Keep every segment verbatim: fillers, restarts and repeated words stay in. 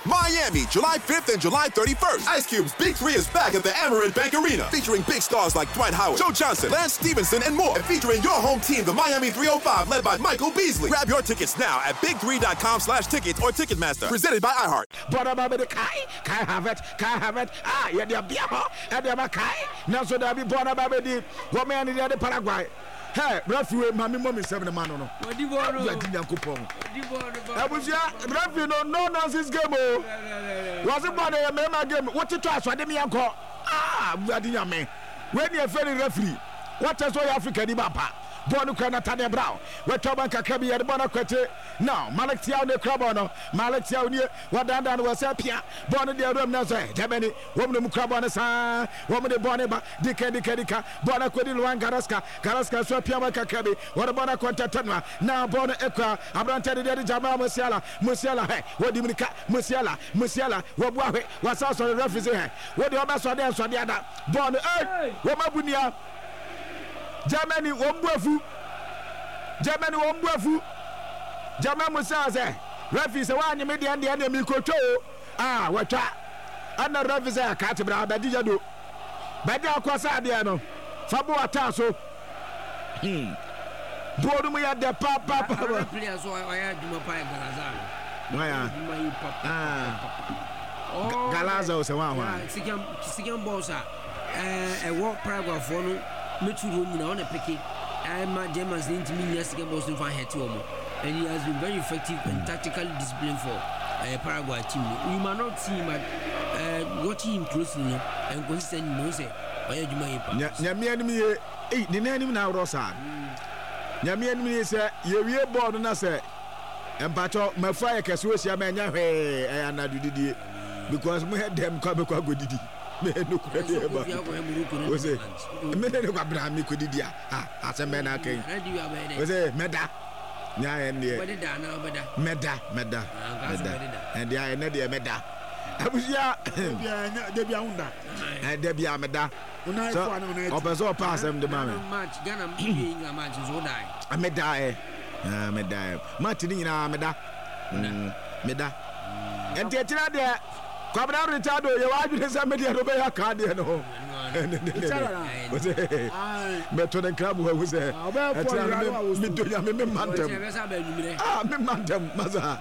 Miami, July fifth and July thirty-first. Ice Cube's Big Three is back at the Amerant Bank Arena, featuring big stars like Dwight Howard, Joe Johnson, Lance Stevenson, and more. And featuring your home team, the Miami three oh five, led by Michael Beasley. Grab your tickets now at big three dot com slash tickets or Ticketmaster. Presented by iHeart. Border Kai, Kai have it, Kai have it. Ah, yeah, they're Biamo, and they're Kai. Now, so they'll be border baby. What man in the other Paraguay? Hey, referee, mammy, mommy, seven man. What do you want to do? I was ya, referee, no nonsense game. Was it about a member game? What you try? So I didn't call. Ah, bloody man. When you're very referee, what is all Africa? Di Bapa. Bonu kana Tanya Brown. We toba kakabi ya bona kwete. Now, Malik Tiao ne krabono. Malik Tiao ni wadanda no wase pia. Bonu de rom na so. Jamani, womu mu krabono sa. Womu de bonu ba dike dike dika. Bona kwedi Luan Garaska. Garaska so pia ma kakabi. Wada bona kwanta tanwa. Na bonu ekwa. Abrante de de Jamal Musiala. Musiala he. Wodi munika Musiala. Musiala. Wabwa he. Wasa so referee he. Wodi oba so de so de ada. Bonu eh. Woma bunia. Germany wombuafu Germany wombuafu Germany musaze referee se wanye me de de mi kotwo ah watwa ana referee se akati bra badi jado badi akwasa de no fabo ataso hmm bodu mu ya de pa pa pa players so oya duma pa Galazaro waya ah Galazaro se wa wa sikam sikam bossa eh e wo paragraph no Metro Nyina on a picky. I'm a Germans into me yesterday, Boston for head to and he has been very effective and tactically disciplined for a Paraguay team. You might not see him, but uh, watching him closely and consistent knows it. Yami enemy, eh, the name now, Rosa. Yami enemy say, you will born and I say, and Pato, my fire can switch your man, and I did because we had them come quite good. Me no kwede ba o se me ne kwa bra me kwedi dia ah ase me na kan o se meda nya ye ne meda na meda meda meda meda and dia ne dia meda abusia bia de bia hunda eh de bia meda una ifo na una o peso pass em de ma me match Ghana me match so die meda eh ah meda match ni nyina meda meda enti etira de Kwabra Richard ye waju se media no be ya card ye no me to the club we say me do ya me mandem ah me mandem maza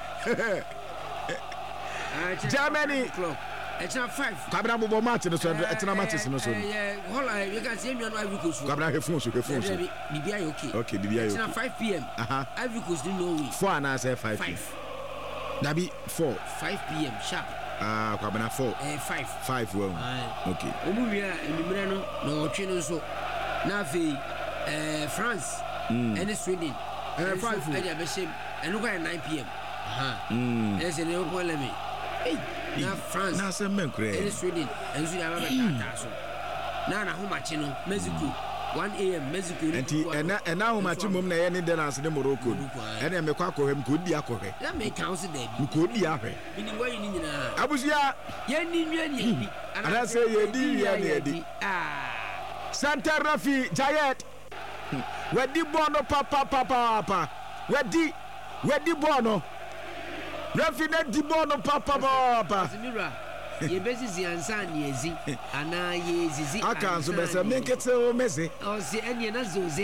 Germany it's not five Kwabra bo match no so it's not matches no so yeah hold on you can see me on Ivory Coast Kwabra he phone so he phone so bibia okay okay bibia okay it's not five p m uh-huh Ivory Coast didn't know we four and I say five that be four five p m sharp. Ah, Kwabena four. Eh, five. Five well. Okay. Omuria ndimira no no otwe no so. Na fe eh France and Sweden. Eh five. Eh dia be shem. And look at nine p m Aha. Mm. Yes, and you call me. Hey, na France. Na se men kure. And Sweden. And Sweden aba ta so. Na na ho machi no Mexico. one a m Mexico. Enti ena ena ho machi mom na ye ne dance ne Morocco. Ena me kwa akohem ko di akohe. Na me count dey bi. Ko di ahwe. Bini wa yin nyina. Abusia. Ye ni nwa ni bi. Ana say ye di ye ni di. Ah. Santa Rafi Jayet. Wedi bono papa papa papa. Wedi wedi bono. Rafi na di bono papa papa. Ye bezi ansa ni ezi ana ye zizi aka so be se menkete o meze o si enye na zoze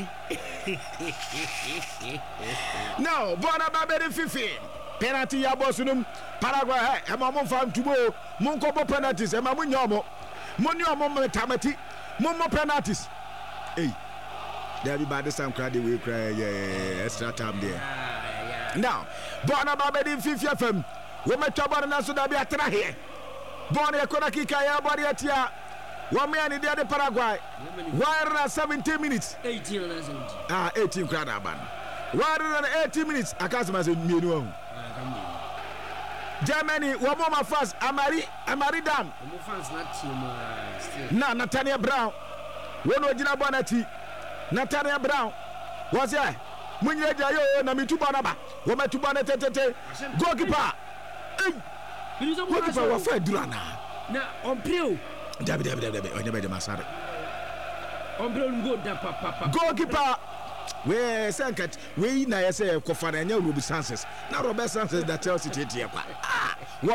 no bona babere fifi penalty ya bosunum Paraguay e ma mo fam tubo mo nko bo penalties e ma mo nyomo mo ni omo metamati mo mo penalties eh there be bad some crowd we cry yeah extra time there now bona babere fifi fm we metaba na so da bi atra here Bone yakona kika ya body atia. Wame ni de Paraguay. one seventeen minutes. eighteen and seventeen. Ah, eighteen crowd aban. one eighteen minutes. Akasema se mienu ho. Germany, wamo ma fast Amari, Amari Dam. Wamo fast na team still. Na Nathaniel Brown. Wono gina bonati. Nathaniel Brown. Was there? Munyeja yo na mituba na ba. Wama tuba na tetete. Goalkeeper. Goalkeeper wa fa durana. Na on play. Dabi dabi dabi dabi. Onye be de masare. On play go da papa. Goalkeeper. We sankat we na yese ko fa na nya Robi Sanchez. Na Robi Sanchez da Chelsea tie tie kwa. Ah.